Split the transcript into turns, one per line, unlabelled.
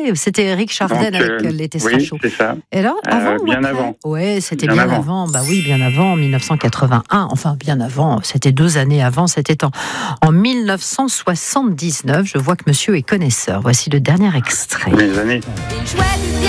c'était Éric Chardin avec Les Testrachaux.
Oui, c'est ça.
Et alors, avant
bien avant.
Ouais, c'était bien avant. Bah oui, bien avant, en 1981. Enfin, bien avant, c'était 2 années avant, c'était en 1979. Je vois que monsieur est connaisseur. Voici le dernier extrait.
Les années.
Il jouait du